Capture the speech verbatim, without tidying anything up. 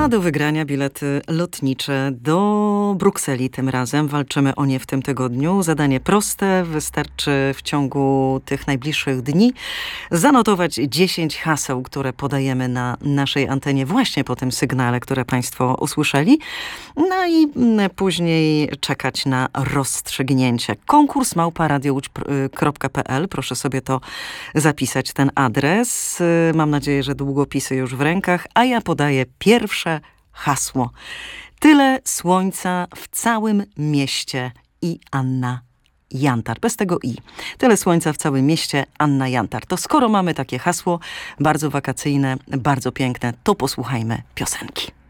A do wygrania bilety lotnicze do Brukseli tym razem. Walczymy o nie w tym tygodniu. Zadanie proste. Wystarczy w ciągu tych najbliższych dni zanotować dziesięć haseł, które podajemy na naszej antenie właśnie po tym sygnale, które Państwo usłyszeli. No i później czekać na rozstrzygnięcie. Konkurs małpa radio łódź kropka pe el. Proszę sobie to zapisać, ten adres. Mam nadzieję, że długopisy już w rękach, a ja podaję pierwsze hasło. Tyle słońca w całym mieście i Anna Jantar. Bez tego i. Tyle słońca w całym mieście, Anna Jantar. To skoro mamy takie hasło, bardzo wakacyjne, bardzo piękne, to posłuchajmy piosenki.